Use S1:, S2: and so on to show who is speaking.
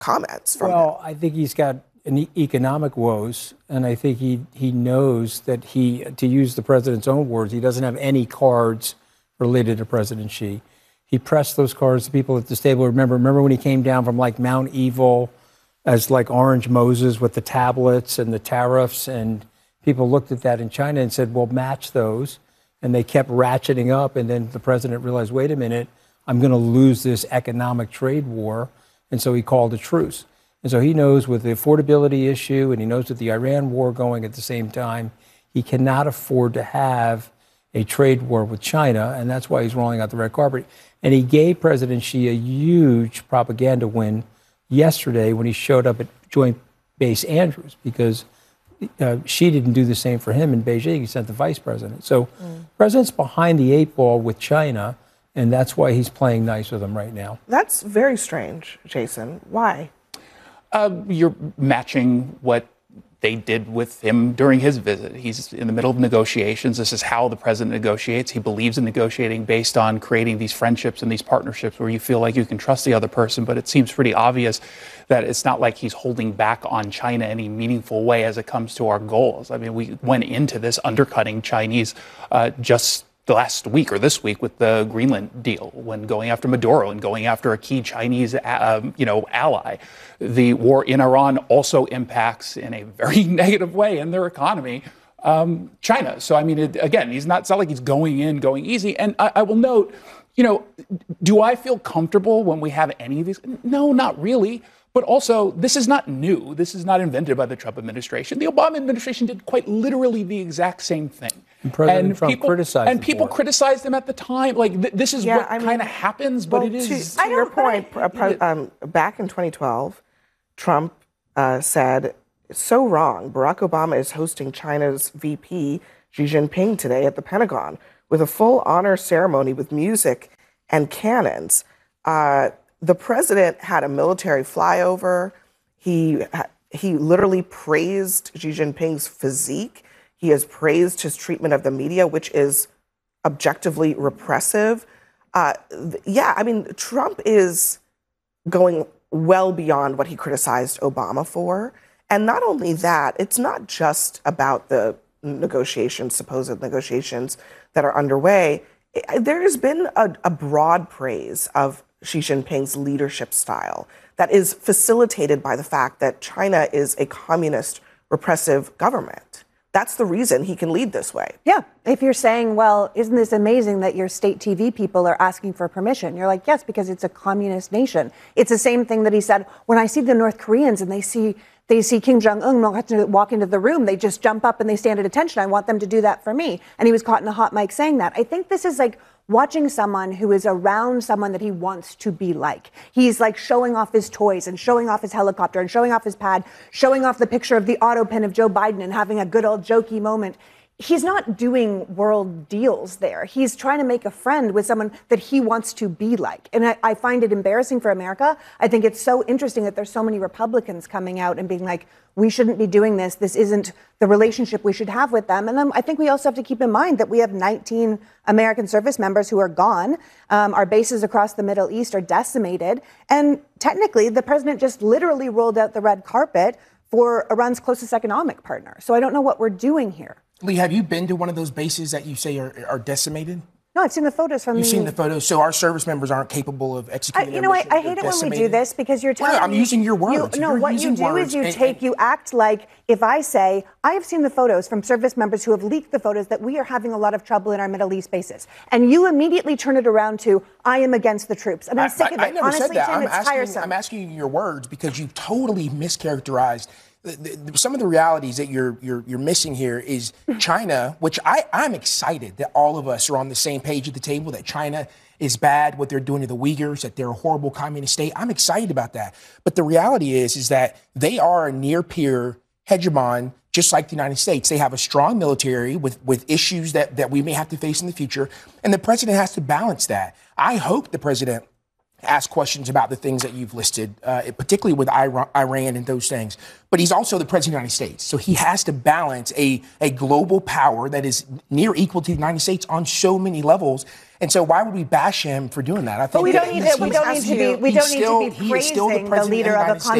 S1: comments from him.
S2: Well, I think he's got economic woes, and I think he knows that to use the president's own words, he doesn't have any cards related to President Xi. He pressed those cards to people at this table. Remember when he came down from like Mount Evil as like Orange Moses with the tablets and the tariffs, and people looked at that in China and said, well, match those. And they kept ratcheting up, and then the president realized, wait a minute, I'm going to lose this economic trade war. And so he called a truce. And so he knows with the affordability issue, and he knows with the Iran war going at the same time, he cannot afford to have a trade war with China, and that's why he's rolling out the red carpet. And he gave President Xi a huge propaganda win yesterday when he showed up at Joint Base Andrews, because Xi didn't do the same for him in Beijing. He sent the vice president. So the president's behind the eight ball with China, and that's why he's playing nice with them right now.
S1: That's very strange, Jason. Why?
S3: You're matching what they did with him during his visit. He's in the middle of negotiations. This is how the president negotiates. He believes in negotiating based on creating these friendships and these partnerships where you feel like you can trust the other person. But it seems pretty obvious that it's not like he's holding back on China in any meaningful way as it comes to our goals. I mean, we went into this undercutting Chinese just the last week or this week with the Greenland deal, when going after Maduro and going after a key Chinese, ally. The war in Iran also impacts in a very negative way in their economy, China. So, I mean, it's not like he's going easy. And I will note, do I feel comfortable when we have any of these? No, not really. But also, this is not new. This is not invented by the Trump administration. The Obama administration did quite literally the exact same thing.
S2: And President Trump criticized him.
S3: And people criticized him at the time. Like, this is what kind of happens, but it is.
S1: To your point, back in 2012, Trump said, it's so wrong. Barack Obama is hosting China's VP, Xi Jinping, today at the Pentagon with a full honor ceremony with music and cannons. The president had a military flyover. He literally praised Xi Jinping's physique. He has praised his treatment of the media, which is objectively repressive. Trump is going well beyond what he criticized Obama for. And not only that, it's not just about the supposed negotiations that are underway. There has been a broad praise of Xi Jinping's leadership style that is facilitated by the fact that China is a communist, repressive government. That's the reason he can lead this way.
S4: Yeah. If you're saying, well, isn't this amazing that your state TV people are asking for permission? You're like, yes, because it's a communist nation. It's the same thing that he said, when I see the North Koreans and they see Kim Jong-un walk into the room, they just jump up and they stand at attention. I want them to do that for me. And he was caught in a hot mic saying that. I think this is like watching someone who is around someone that he wants to be like. He's like showing off his toys and showing off his helicopter and showing off his pad, showing off the picture of the auto pen of Joe Biden and having a good old jokey moment. He's not doing world deals there. He's trying to make a friend with someone that he wants to be like. And I find it embarrassing for America. I think it's so interesting that there's so many Republicans coming out and being like, we shouldn't be doing this. This isn't the relationship we should have with them. And then I think we also have to keep in mind that we have 19 American service members who are gone. Our bases across the Middle East are decimated. And technically, the president just literally rolled out the red carpet for Iran's closest economic partner. So I don't know what we're doing here.
S5: Lee, have you been to one of those bases that you say are decimated?
S4: No, I've seen the photos from
S5: You've seen the photos, so our service members aren't capable of executing their mission.
S4: I hate it when we do this because you're telling me.
S5: I'm using your words.
S4: What you do is you act like if I say, I have seen the photos from service members who have leaked the photos that we are having a lot of trouble in our Middle East bases. And you immediately turn it around to, I am against the troops. And I'm sick of it.
S5: I never
S4: Honestly,
S5: said that.
S4: Tim, it's tiresome.
S5: I'm asking you your words because you totally mischaracterized some of the realities that you're missing here. Is China, which I'm excited that all of us are on the same page at the table, that China is bad, what they're doing to the Uyghurs, that they're a horrible communist state. I'm excited about that. But the reality is that they are a near peer hegemon, just like the United States. They have a strong military with issues that we may have to face in the future. And the president has to balance that. I hope the president ask questions about the things that you've listed, particularly with Iran and those things. But he's also the president of the United States. So he has to balance a global power that is near equal to the United States on so many levels. And so why would we bash him for doing that? I think
S4: But we
S5: that
S4: don't need
S5: he
S4: to. We don't
S5: has
S4: need to be. We don't need to be
S5: he is still the
S4: praising the
S5: president
S4: leader
S5: of the
S4: of a
S5: United States.